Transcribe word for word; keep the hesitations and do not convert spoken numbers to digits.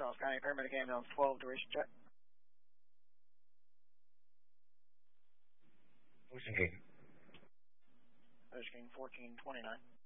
Pinellas County, paramedic ambulance twelve, duration check. Ocean King. Ocean King fourteen twenty-nine.